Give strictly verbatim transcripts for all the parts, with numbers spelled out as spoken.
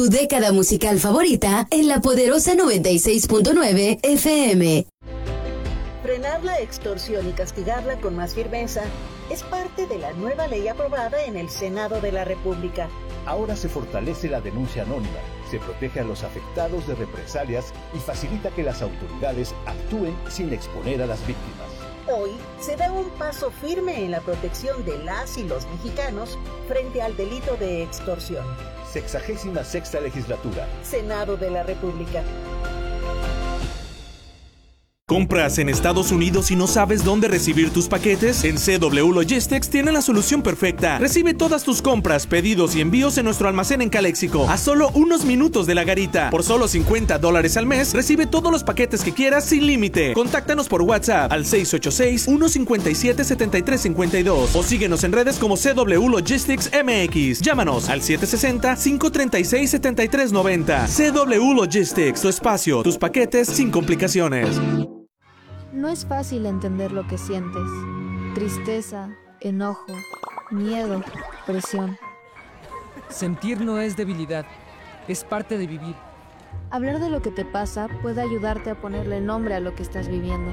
tu década musical favorita en la poderosa noventa y seis punto nueve F M. Frenar la extorsión y castigarla con más firmeza es parte de la nueva ley aprobada en el Senado de la República. Ahora se fortalece la denuncia anónima, se protege a los afectados de represalias y facilita que las autoridades actúen sin exponer a las víctimas. Hoy se da un paso firme en la protección de las y los mexicanos frente al delito de extorsión. Sexagésima sexta legislatura. Senado de la República. ¿Compras en Estados Unidos y no sabes dónde recibir tus paquetes? En C W Logistics tienen la solución perfecta. Recibe todas tus compras, pedidos y envíos en nuestro almacén en Caléxico, a solo unos minutos de la garita. Por solo cincuenta dólares al mes, recibe todos los paquetes que quieras sin límite. Contáctanos por WhatsApp al seis ocho seis, uno cinco siete, siete tres cinco dos o síguenos en redes como C W Logistics M X. Llámanos al siete seis cero, cinco tres seis, siete tres nueve cero. C W Logistics, tu espacio, tus paquetes sin complicaciones. No es fácil entender lo que sientes. Tristeza, enojo, miedo, presión. Sentir no es debilidad, es parte de vivir. Hablar de lo que te pasa puede ayudarte a ponerle nombre a lo que estás viviendo.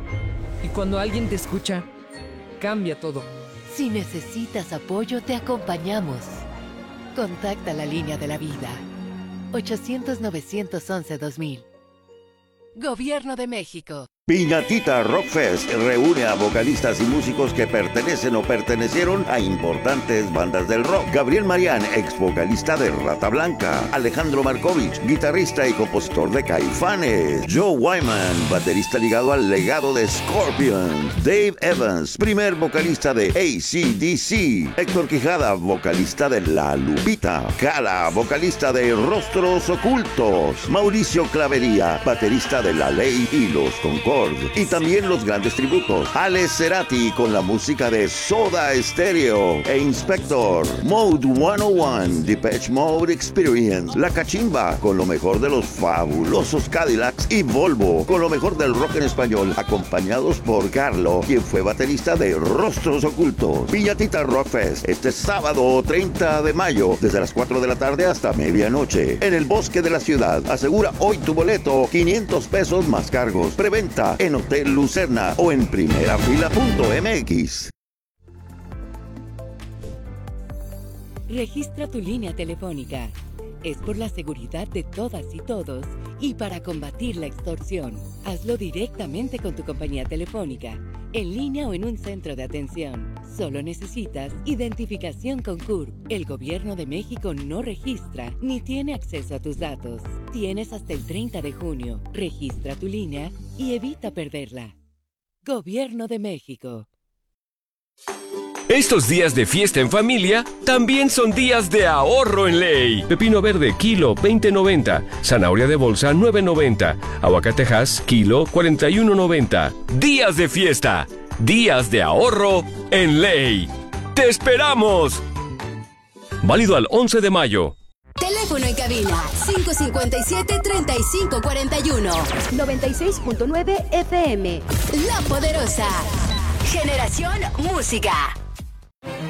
Y cuando alguien te escucha, cambia todo. Si necesitas apoyo, te acompañamos. Contacta la línea de la vida. ochocientos, novecientos once, dos mil. Gobierno de México. Piñatita Rock Fest reúne a vocalistas y músicos que pertenecen o pertenecieron a importantes bandas del rock. Gabriel Marián, ex vocalista de Rata Blanca. Alejandro Markovich, guitarrista y compositor de Caifanes. Joe Wyman, baterista ligado al legado de Scorpion. Dave Evans, primer vocalista de A C D C. Héctor Quijada, vocalista de La Lupita. Cala, vocalista de Rostros Ocultos. Mauricio Clavería, baterista de La Ley y los Concords. Y también los grandes tributos. Alex Cerati con la música de Soda Stereo e Inspector. Mode ciento uno, Depeche Mode Experience. La Cachimba con lo mejor de los fabulosos Cadillacs y Volvo con lo mejor del rock en español, acompañados por Carlo, quien fue baterista de Rostros Ocultos. Piñatita Rock Fest este sábado treinta de mayo desde las cuatro de la tarde hasta medianoche en el Bosque de la Ciudad. Asegura hoy tu boleto, quinientos pesos más cargos. Preventa en Hotel Lucerna o en primerafila punto m x. Registra tu línea telefónica. Es por la seguridad de todas y todos y para combatir la extorsión. Hazlo directamente con tu compañía telefónica, en línea o en un centro de atención. Solo necesitas identificación con C U R P. El Gobierno de México no registra ni tiene acceso a tus datos. Tienes hasta el treinta de junio. Registra tu línea y evita perderla. Gobierno de México. Estos días de fiesta en familia también son días de ahorro en ley. Pepino verde, kilo, veinte noventa. Zanahoria de bolsa, nueve noventa. Aguacatejas, kilo, cuarenta y uno noventa. Días de fiesta. Días de ahorro en ley. ¡Te esperamos! Válido al once de mayo. Teléfono en cabina cinco cinco siete, treinta y cinco cuarenta y uno. noventa y seis punto nueve F M. La Poderosa. Generación Música.